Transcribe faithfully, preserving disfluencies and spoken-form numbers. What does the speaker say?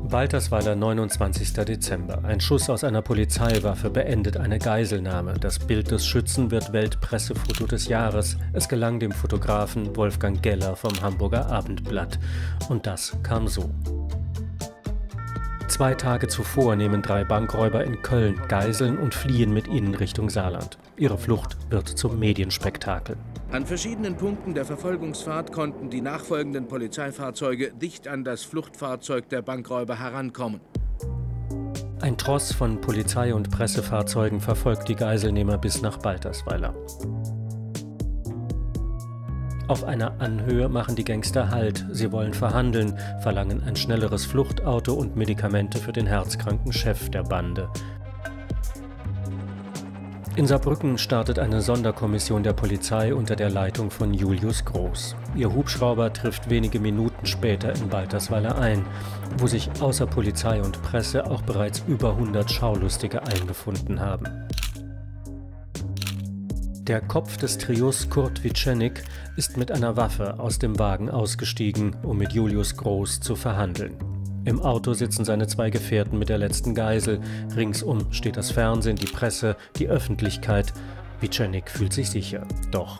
Waltersweiler, neunundzwanzigster Dezember. Ein Schuss aus einer Polizeiwaffe beendet eine Geiselnahme. Das Bild des Schützen wird Weltpressefoto des Jahres. Es gelang dem Fotografen Wolfgang Geller vom Hamburger Abendblatt. Und das kam so. Zwei Tage zuvor nehmen drei Bankräuber in Köln Geiseln und fliehen mit ihnen Richtung Saarland. Ihre Flucht wird zum Medienspektakel. An verschiedenen Punkten der Verfolgungsfahrt konnten die nachfolgenden Polizeifahrzeuge dicht an das Fluchtfahrzeug der Bankräuber herankommen. Ein Tross von Polizei- und Pressefahrzeugen verfolgt die Geiselnehmer bis nach Waltersweiler. Auf einer Anhöhe machen die Gangster Halt. Sie wollen verhandeln, verlangen ein schnelleres Fluchtauto und Medikamente für den herzkranken Chef der Bande. In Saarbrücken startet eine Sonderkommission der Polizei unter der Leitung von Julius Groß. Ihr Hubschrauber trifft wenige Minuten später in Waltersweiler ein, wo sich außer Polizei und Presse auch bereits über hundert Schaulustige eingefunden haben. Der Kopf des Trios, Kurt Wieczorek, ist mit einer Waffe aus dem Wagen ausgestiegen, um mit Julius Groß zu verhandeln. Im Auto sitzen seine zwei Gefährten mit der letzten Geisel. Ringsum steht das Fernsehen, die Presse, die Öffentlichkeit. Wieczorek fühlt sich sicher. Doch